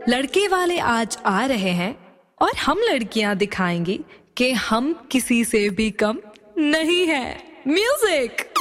लड़के वाले आज आ रहे हैं और हम लड़कियां दिखाएंगी कि हम किसी से भी कम नहीं है। म्यूजिक।